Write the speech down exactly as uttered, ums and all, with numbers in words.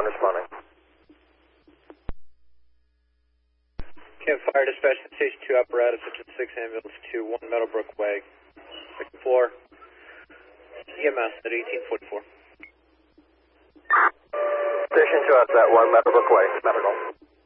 one responding. Camp Fire Dispatch to Station two apparatus, such as six ambulance to one Meadowbrook Way, second floor, E M S at eighteen forty-four. Station two, that's at one Meadowbrook Way, medical.